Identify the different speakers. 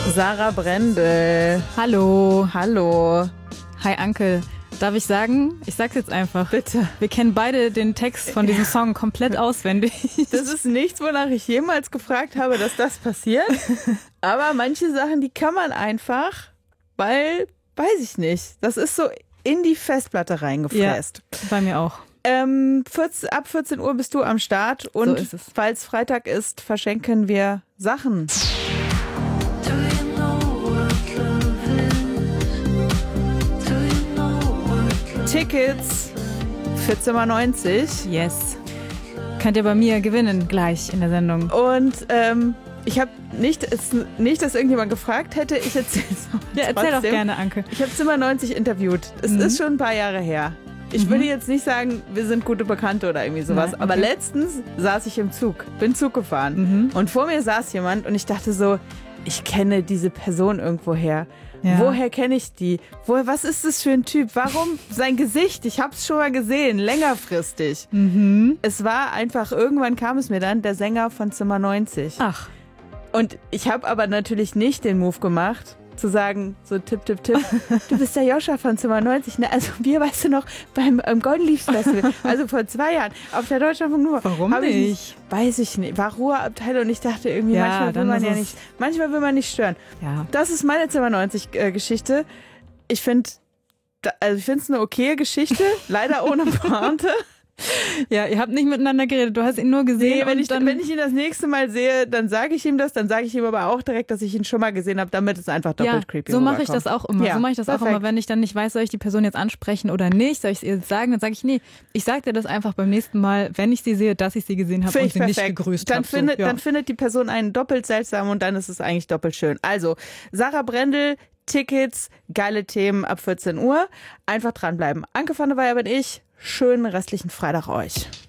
Speaker 1: Sarah Brendel.
Speaker 2: Hallo.
Speaker 1: Hallo.
Speaker 2: Hi Anke. Darf ich sagen? Ich sag's jetzt einfach.
Speaker 1: Bitte.
Speaker 2: Wir kennen beide den Text von diesem Song komplett auswendig.
Speaker 1: Das ist nichts, wonach ich jemals gefragt habe, dass das passiert. Aber manche Sachen, die kann man einfach, weil, weiß ich nicht, das ist so in die Festplatte reingefräst.
Speaker 2: Ja, bei mir auch.
Speaker 1: Ab 14 Uhr bist du am Start und
Speaker 2: So ist es.
Speaker 1: Falls Freitag ist, verschenken wir Sachen. Tickets für Zimmer 90.
Speaker 2: Yes. Könnt ihr bei mir gewinnen, gleich in der Sendung.
Speaker 1: Und ich habe nicht, dass irgendjemand gefragt hätte, ich erzähle es noch.
Speaker 2: Ja, erzähl doch gerne, Anke.
Speaker 1: Ich habe Zimmer 90 interviewt. Es ist schon ein paar Jahre her. Ich würde jetzt nicht sagen, wir sind gute Bekannte oder irgendwie sowas,
Speaker 2: Nein, okay.
Speaker 1: aber letztens saß ich im Zug, bin Zug gefahren und vor mir saß jemand und ich dachte so, ich kenne diese Person irgendwoher.
Speaker 2: Ja.
Speaker 1: Woher kenne ich die? Was ist das für ein Typ? Warum sein Gesicht? Ich habe es schon mal gesehen, längerfristig. Es war einfach, irgendwann kam es mir dann, der Sänger von Zimmer 90.
Speaker 2: Ach.
Speaker 1: Und ich habe aber natürlich nicht den Move gemacht, zu sagen, so tipp, tipp, tipp, du bist der Joscha von Zimmer 90, ne? Also wir, weißt du noch, beim Golden Leaves Festival, also vor 2 Jahren, auf der Deutschlandfunk Nova.
Speaker 2: Warum nicht?
Speaker 1: Weiß ich nicht. War Ruheabteilung und ich dachte irgendwie,
Speaker 2: Ja,
Speaker 1: manchmal
Speaker 2: dann ist es-
Speaker 1: will man nicht stören.
Speaker 2: Ja.
Speaker 1: Das ist meine Zimmer 90 Geschichte. Ich finde es eine okaye Geschichte, leider ohne Pointe.
Speaker 2: Ja, ihr habt nicht miteinander geredet, du hast ihn nur gesehen.
Speaker 1: Nee, wenn
Speaker 2: und
Speaker 1: ich ihn das nächste Mal sehe, dann sage ich ihm das, dann sage ich ihm aber auch direkt, dass ich ihn schon mal gesehen habe, damit es einfach doppelt creepy
Speaker 2: so mache ich
Speaker 1: rüberkommt.
Speaker 2: das auch immer.
Speaker 1: Ja,
Speaker 2: So mache ich das auch
Speaker 1: perfekt.
Speaker 2: immer, wenn ich dann nicht weiß, soll ich die Person jetzt ansprechen oder nicht, soll ich es ihr sagen, dann sage ich, nee, ich sage dir das einfach beim nächsten Mal, wenn ich sie sehe, dass ich sie gesehen habe
Speaker 1: Finde
Speaker 2: und
Speaker 1: ich
Speaker 2: sie
Speaker 1: perfekt.
Speaker 2: nicht gegrüßt
Speaker 1: Dann
Speaker 2: habe.
Speaker 1: dann findet die Person einen doppelt seltsam und dann ist es eigentlich doppelt schön. Also, Sarah Brendel, Tickets, geile Themen ab 14 Uhr. Einfach dranbleiben. Anke van der Weyer bin ich. Schönen restlichen Freitag euch.